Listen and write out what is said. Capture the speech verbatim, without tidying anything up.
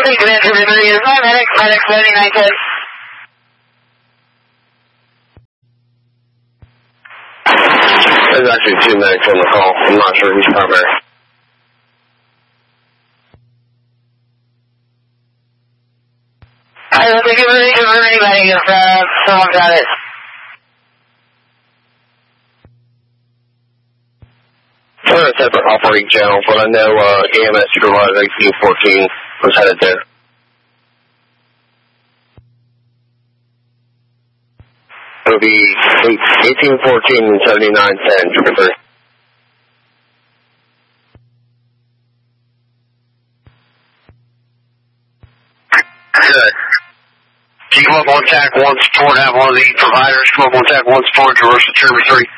Thank you, Nancy, everybody. Is my medic, medic seventy-nine ten. There's actually two medics on the call. I'm not sure who's primary. I don't think it's ready for anybody if uh, someone got it. We're on a separate operating channel, but I know uh, A M S supervisor eighteen fourteen was headed there. It'll be eighteen fourteen and seventy-nine ten, triple three. Good. Keep up on tack one support, have one of the providers come up on tack one support, reverse to Trooper three.